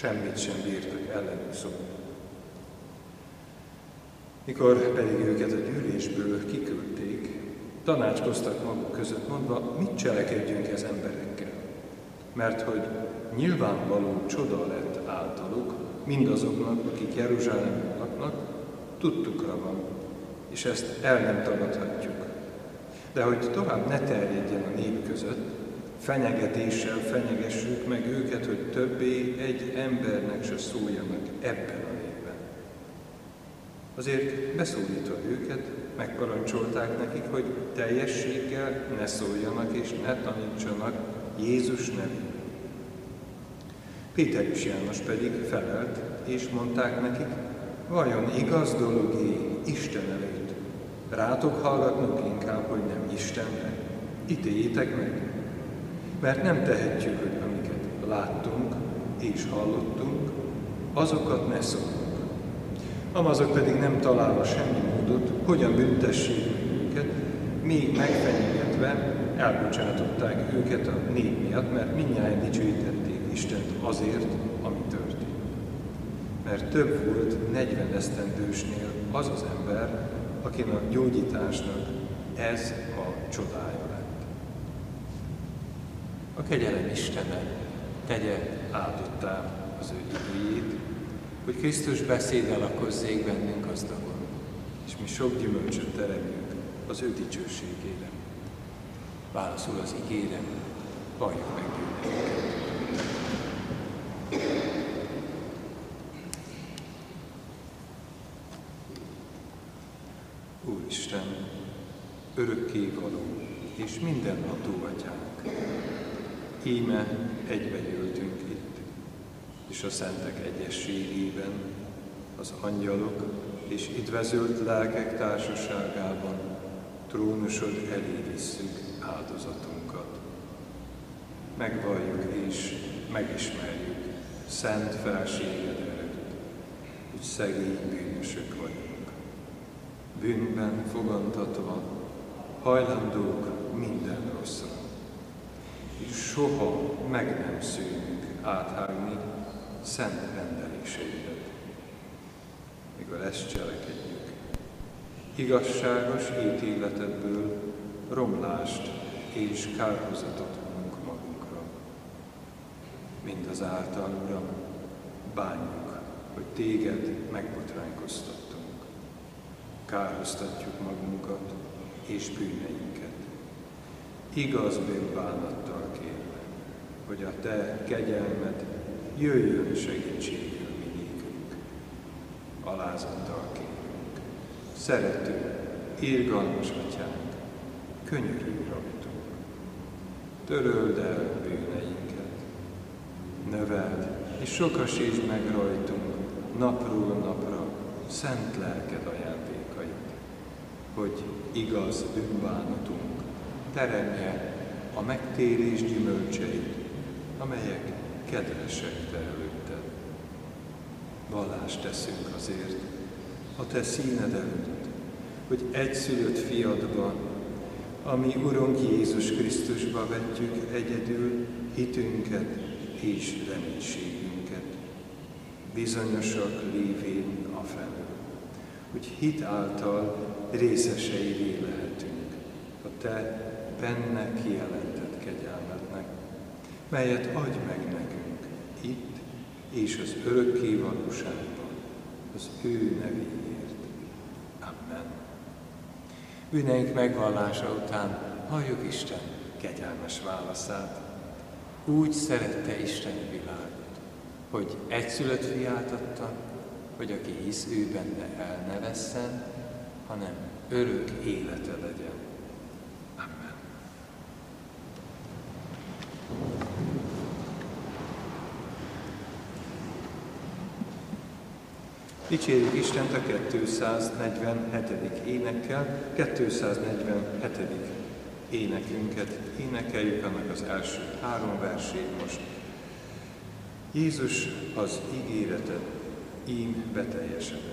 semmit sem bírtak ellenük szólni. Mikor pedig őket a gyűlésből kiküldték, tanácskoztak maguk között mondva, mit cselekedjünk ez emberekkel. Mert hogy nyilvánvaló csoda lett általuk, mindazoknak, akik Jeruzsálemben laknak, tudtukra van, és ezt el nem tagadhatjuk. De hogy tovább ne terjedjen a nép között, fenyegetéssel fenyegessük meg őket, hogy többé egy embernek se szóljanak ebben a népben. Azért beszólítva őket, megparancsolták nekik, hogy teljességgel ne szóljanak és ne tanítsanak Jézus nevén. Péter és János pedig felelt, és mondták nekik, vajon igaz dolog-e Isten előtt? Rátok hallgatnunk inkább, hogy nem Istenre? Ítéljétek meg! Mert nem tehetjük, hogy amiket láttunk és hallottunk, azokat ne szólunk. Amazok pedig nem találva semmi módot, hogyan büntessék őket, még megfenyegetve elbocsátották őket a nép miatt, mert mindnyájan dicsőítették Istent azért, ami történt. Mert több volt 40 esztendősnél az az ember, akin a gyógyításnak ez a csodája lett. A kegyelem Istene tegye áldottá az ő igéjét, hogy Krisztus beszéddel lakozzék bennünk gazdagon, és mi sok gyümölcsöt teremjünk az ő dicsőségére. Válaszul az ígére, valljuk meg bűneinket. Úristen, örökkévaló és mindenható Atyánk, íme egybegyűltünk itt, és a szentek egyességében, az angyalok és üdvözölt lelkek társaságában trónusod elé visszük áldozatunkat. Megvalljuk és megismerjük szent felséged előtt, hogy szegény bűnösök vagyunk. Bűnben fogantatva hajlandók minden rosszra, és soha meg nem szűnünk áthágni szent rendeléseidet. Mikor ezt cselekedjük, igazságos ítéletedből romlást és kárhozatot vonunk magunkra. Mindazáltal, Uram, bánjuk, hogy téged megbotránkoztattunk. Kárhoztatjuk magunkat és bűneinket. Igaz bűnbánattal kérve, hogy a te kegyelmed jöjjön segítségül mi nékünk. Alázattal kérünk. Szerető, irgalmas Atyánk, könyörülj rajtunk. Töröld el bűneinket. Növeld és sokasítsd meg rajtunk napról napra szent lelked ajándékait, hogy igaz bűnbánatunk teremje a megtérés gyümölcseit, amelyek kedvesek te előtted. Vallást teszünk azért a te színed előtt, hogy egyszülött fiadba, ami Urunk Jézus Krisztusba vetjük egyedül hitünket és reménységünket, bizonyosak lévén afelől, hogy hit által részeseivé lehetünk a te benne kijelentett kegyelmednek, melyet adj meg nekünk itt és az örökké valóságban, az ő nevéért. Amen. Bűneink megvallása után halljuk Isten kegyelmes válaszát. Úgy szerette Isten a világot, hogy egyszülött fiát adta, hogy aki hisz ő benne el ne vesszen, hanem örök élete legyen. Amen. Dicsérjük Istent a 247. énekkel, 247. énekünket énekeljük, annak az első 3 versét most. Jézus, az ígéreted ím beteljesedett.